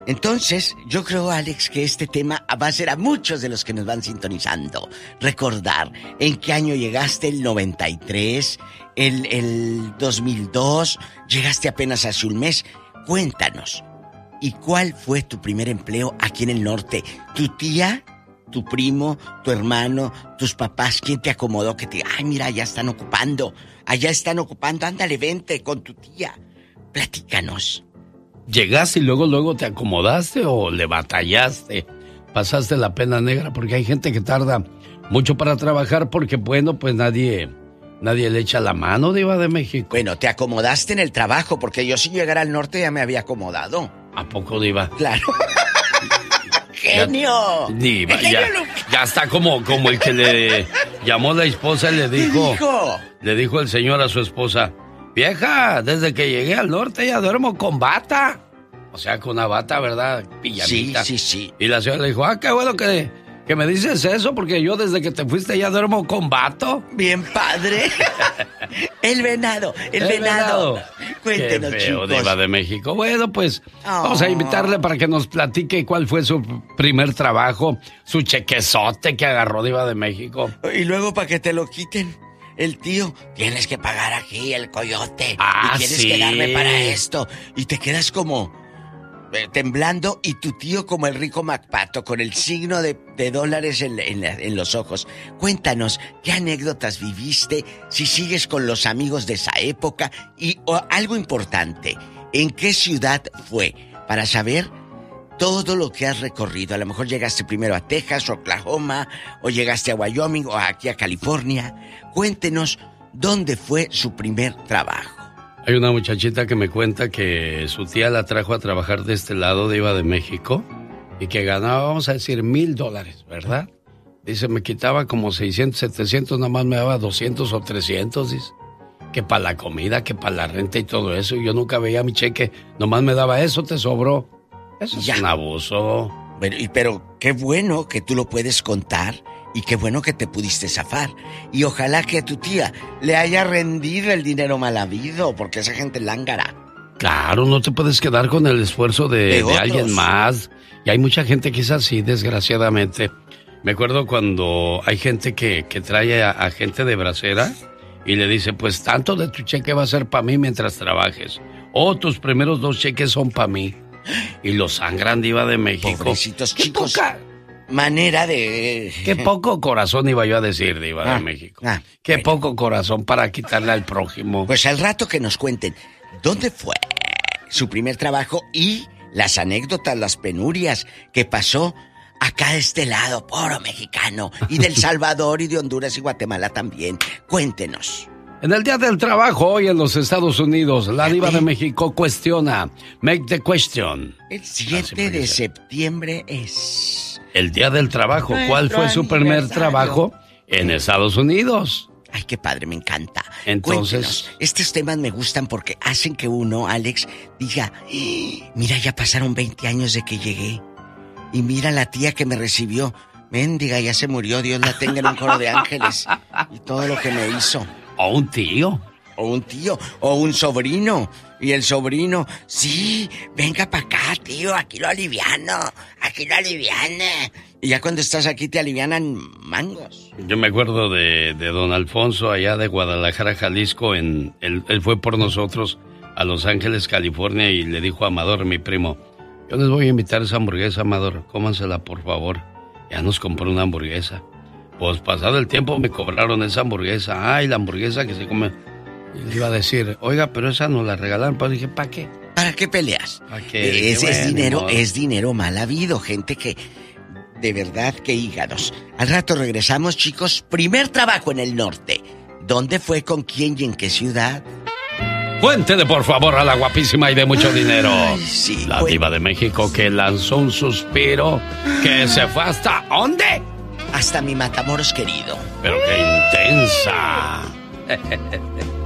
Entonces, yo creo, Alex, que este tema va a ser a muchos de los que nos van sintonizando recordar en qué año llegaste, el 93, el 2002, llegaste apenas hace un mes. Cuéntanos, ¿y cuál fue tu primer empleo aquí en el norte? ¿Tu tía, tu primo, tu hermano, tus papás? ¿Quién te acomodó que te... Ay, mira, allá están ocupando, ándale, vente con tu tía. Platícanos. ¿Llegaste y luego te acomodaste o le batallaste? ¿Pasaste la pena negra? Porque hay gente que tarda mucho para trabajar porque, bueno, pues nadie le echa la mano, Diva de México. Bueno, te acomodaste en el trabajo, porque yo si llegara al norte ya me había acomodado. ¿A poco, Diva? Claro. ¡Genio! Diva, ya está como el que le llamó la esposa y le dijo... Le dijo el señor a su esposa... Vieja, desde que llegué al norte ya duermo con bata. O sea, con una bata, ¿verdad? Pijamita. Sí. Y la señora le dijo, qué bueno que me dices eso, porque yo desde que te fuiste ya duermo con vato. Bien padre. El venado. Cuéntenos, qué feo, chicos. Diva de México. Bueno, pues vamos a invitarle para que nos platique cuál fue su primer trabajo, su chequezote que agarró, Diva de México. Y luego para que te lo quiten. El tío, tienes que pagar aquí el coyote. Y tienes sí. que darme para esto. Y te quedas como temblando, y tu tío como el rico MacPato, con el signo de dólares en los ojos. Cuéntanos, ¿qué anécdotas viviste? Si sigues con los amigos de esa época. Y algo importante, ¿en qué ciudad fue? Para saber todo lo que has recorrido. A lo mejor llegaste primero a Texas, o Oklahoma, o llegaste a Wyoming, o aquí a California. Cuéntenos dónde fue su primer trabajo. Hay una muchachita que me cuenta que su tía la trajo a trabajar de este lado, de Iba de México, y que ganaba, vamos a decir, $1,000, ¿verdad? Dice, me quitaba como 600, 700, nada más me daba 200 o 300, dice. Que para la comida, que para la renta y todo eso. Y yo nunca veía mi cheque, nomás me daba eso, te sobró. Eso es un abuso. Bueno, pero qué bueno que tú lo puedes contar, y qué bueno que te pudiste zafar. Y ojalá que a tu tía le haya rendido el dinero mal habido, porque esa gente lángara. Claro, no te puedes quedar con el esfuerzo de alguien más. Y hay mucha gente que es así, desgraciadamente. Me acuerdo cuando hay gente que trae a gente de bracera y le dice, pues tanto de tu cheque va a ser para mí mientras trabajes. O tus primeros 2 cheques son para mí. Y lo sangran, Diva de México. Pobrecitos chicos. Manera de... Qué poco corazón, iba yo a decir, Diva de México. Qué bueno. Poco corazón para quitarle al prójimo. Pues al rato que nos cuenten dónde fue su primer trabajo y las anécdotas, las penurias que pasó acá de este lado, puro mexicano, y del Salvador y de Honduras y Guatemala también. Cuéntenos. En el Día del Trabajo, hoy en los Estados Unidos, la Diva de México cuestiona. Make the question. El 7 de septiembre es... el Día del Trabajo. ¿Cuál fue su primer trabajo en Estados Unidos? Ay, qué padre, me encanta. Entonces... cuéntenos. Estos temas me gustan porque hacen que uno, Alex, diga... mira, ya pasaron 20 años de que llegué. Y mira la tía que me recibió. Méndiga, ya se murió, Dios la tenga en un coro de ángeles. Y todo lo que me hizo. O un tío. O un tío, o un sobrino. Y el sobrino, sí, venga para acá, tío, aquí lo aliviano. Y ya cuando estás aquí te alivianan mangos. Yo me acuerdo de don Alfonso allá de Guadalajara, Jalisco. Él fue por nosotros a Los Ángeles, California, y le dijo a Amador, mi primo, yo les voy a invitar esa hamburguesa, Amador, cómansela por favor. Ya nos compró una hamburguesa. Pues pasado el tiempo me cobraron esa hamburguesa. Ay, la hamburguesa que se come. Y le iba a decir, oiga, pero esa nos la regalaron. Pues dije, ¿para qué? ¿Para qué peleas? ¿Para qué? Es dinero mal habido. Gente que, de verdad, que hígados. Al rato regresamos, chicos. Primer trabajo en el norte. ¿Dónde fue, con quién y en qué ciudad? Cuéntele, por favor, a la guapísima y de mucho dinero. Ay, sí, la Diva de México que lanzó un suspiro que se fue hasta... ¿dónde? Hasta mi Matamoros querido. Pero qué intensa.